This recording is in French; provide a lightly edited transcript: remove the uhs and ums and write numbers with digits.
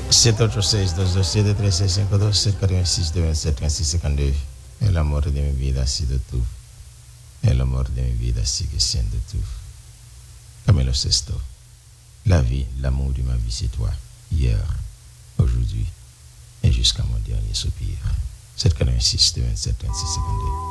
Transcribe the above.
786-227-3652. El amor de mi vida ha sido tú. El amor de mi vida sigue siendo tú. Camilo Sesto. La vie, l'amour de ma vie, c'est toi. Hier, aujourd'hui et jusqu'à mon dernier soupir. 786-227-3652.